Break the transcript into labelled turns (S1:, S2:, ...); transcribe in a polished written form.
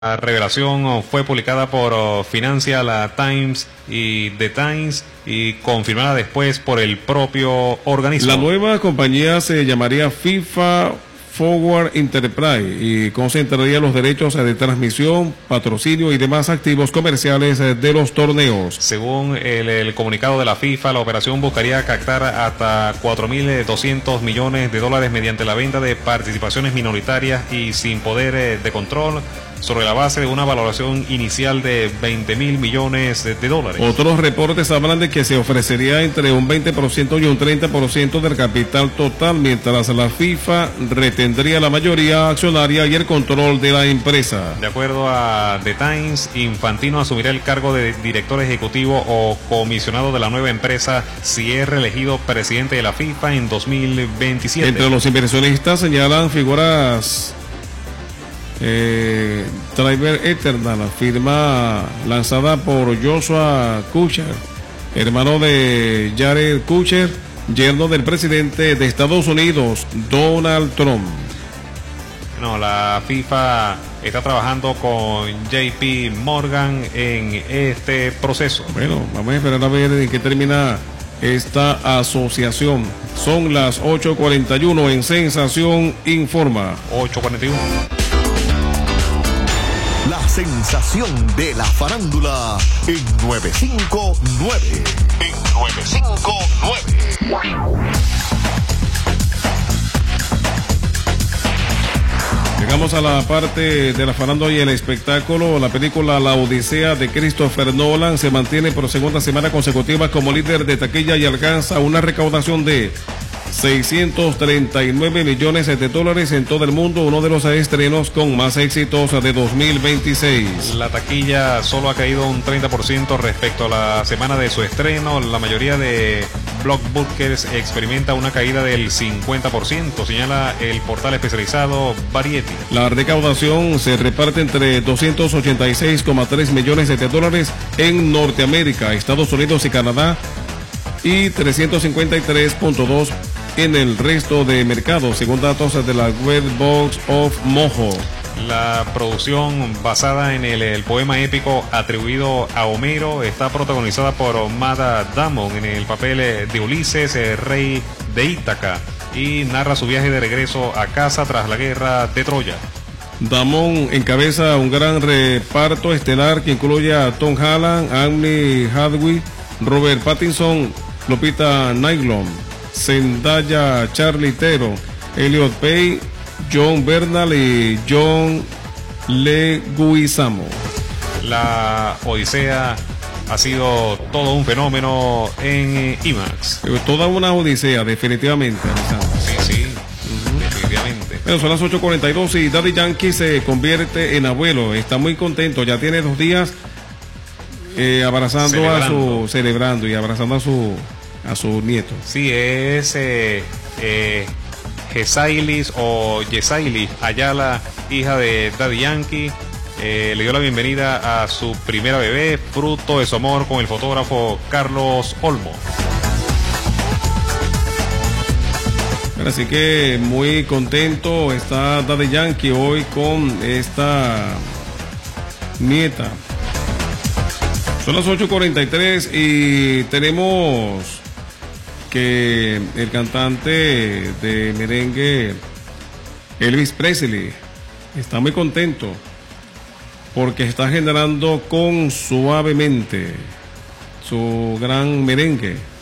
S1: La revelación fue publicada por Financial Times y The Times y confirmada después por el propio organismo.
S2: La nueva compañía se llamaría FIFA Forward Enterprise y concentraría los derechos de transmisión, patrocinio y demás activos comerciales de los torneos.
S1: Según el comunicado de la FIFA, la operación buscaría captar hasta 4.200 millones de dólares mediante la venta de participaciones minoritarias y sin poder de control, sobre la base de una valoración inicial de 20.000 millones de dólares.
S2: Otros reportes hablan de que se ofrecería entre un 20% y un 30% del capital total, mientras la FIFA retendría la mayoría accionaria y el control de la empresa.
S1: De acuerdo a The Times, Infantino asumirá el cargo de director ejecutivo o comisionado de la nueva empresa si es reelegido presidente de la FIFA en 2027.
S2: Entre los inversionistas señalan figuras Driver Eternal, firma lanzada por Joshua Kutcher, hermano de Jared Kutcher, yerno del presidente de Estados Unidos, Donald Trump.
S1: No, la FIFA está trabajando con JP Morgan en este proceso.
S2: Bueno, vamos a esperar a ver en qué termina esta asociación. Son las 8:41 en Sensación Informa.
S1: 8:41.
S3: La sensación de la farándula en 959. En 959.
S2: Llegamos a la parte de la farándula y el espectáculo. La película La Odisea de Christopher Nolan se mantiene por segunda semana consecutiva como líder de taquilla y alcanza una recaudación de 639 millones de dólares en todo el mundo, uno de los estrenos con más éxitos de 2026.
S1: La taquilla solo ha caído un 30% respecto a la semana de su estreno. La mayoría de blockbusters experimenta una caída del 50%, señala el portal especializado Variety.
S2: La recaudación se reparte entre 286,3 millones de dólares en Norteamérica, Estados Unidos y Canadá y 353,2 en el resto de mercados, según datos de la web Box of Mojo.
S1: La producción, basada en el poema épico atribuido a Homero, está protagonizada por Matt Damon en el papel de Ulises, rey de Ítaca, y narra su viaje de regreso a casa tras la guerra de Troya.
S2: Damon encabeza un gran reparto estelar que incluye a Tom Holland, Anne Hathaway, Robert Pattinson, Lupita Nyong'o, Zendaya, Charlize Theron, Elliot Page, John Bernal y John Leguizamo.
S1: La Odisea ha sido todo un fenómeno en IMAX.
S2: Toda una odisea, definitivamente.
S1: Sí, definitivamente.
S2: Bueno, son las 8:42 y Daddy Yankee se convierte en abuelo. Está muy contento, ya tiene 2 días celebrando y abrazando a su nieto.
S1: Sí, es Yesailis Ayala, hija de Daddy Yankee. Le dio la bienvenida a su primera bebé, fruto de su amor con el fotógrafo Carlos Olmo.
S2: Así que muy contento está Daddy Yankee hoy con esta nieta. Son las 8:43 y tenemos que el cantante de merengue Elvis Presley está muy contento porque está generando con Suavemente su gran merengue.